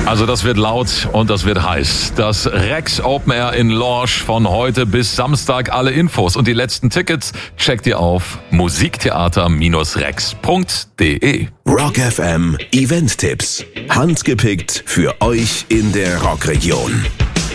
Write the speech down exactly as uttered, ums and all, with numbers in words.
Also das wird laut und das wird heiß. Das Rex Open Air in Lorsch von heute bis Samstag. Alle Infos und die letzten Tickets checkt ihr auf musiktheater rex punkt de. Rock F M Event-Tipps. Handgepickt für euch in der Rockregion.